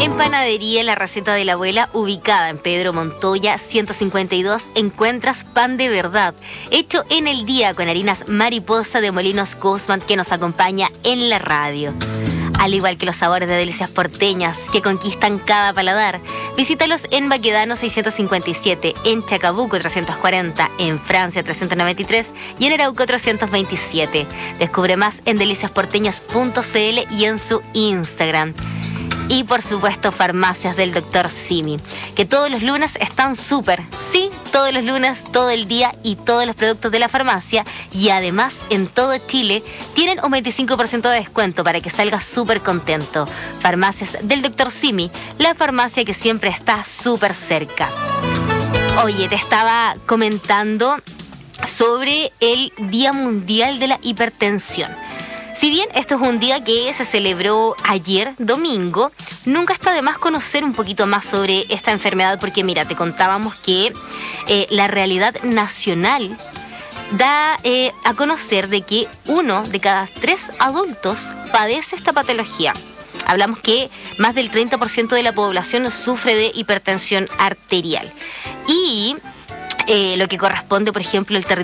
En Panadería La Receta de la Abuela, ubicada en Pedro Montoya 152, encuentras pan de verdad, hecho en el día con harinas Mariposa de Molinos Guzmán, que nos acompaña en la radio. Al igual que los sabores de delicias porteñas que conquistan cada paladar, visítalos en Baquedano 657, en Chacabuco 340, en Francia 393 y en Arauco 327. Descubre más en deliciasporteñas.cl y en su Instagram. Y por supuesto, Farmacias del Dr. Simi, que todos los lunes están súper. Sí, todos los lunes, todo el día y todos los productos de la farmacia. Y además, en todo Chile, tienen un 25% de descuento para que salgas súper contento. Farmacias del Dr. Simi, la farmacia que siempre está súper cerca. Oye, te estaba comentando sobre el Día Mundial de la Hipertensión. Si bien esto es un día que se celebró ayer, domingo, nunca está de más conocer un poquito más sobre esta enfermedad, porque mira, te contábamos que la realidad nacional da a conocer de que 1 de cada 3 adultos padece esta patología. Hablamos que más del 30% de la población sufre de hipertensión arterial. Y lo que corresponde, por ejemplo, al territorio